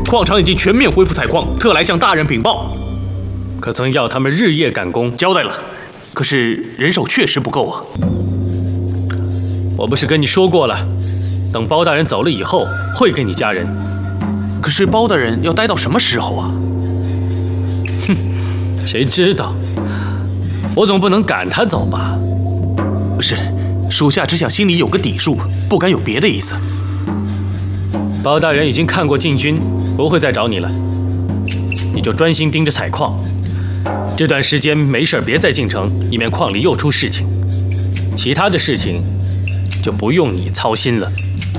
矿场已经全面恢复采矿，特来向大人禀报。 可曾要他们日夜赶工？ 交代了，可是人手确实不够啊。 我不是跟你说过了，等包大人走了以后，会给你加人。 可是包大人要待到什么时候啊？ 哼，谁知道？我总不能赶他走吧？ 不是，属下只想心里有个底数，不敢有别的意思。 包大人已经看过禁军，不会再找你了。你就专心盯着采矿，这段时间没事别再进城，以免矿里又出事情。其他的事情就不用你操心了。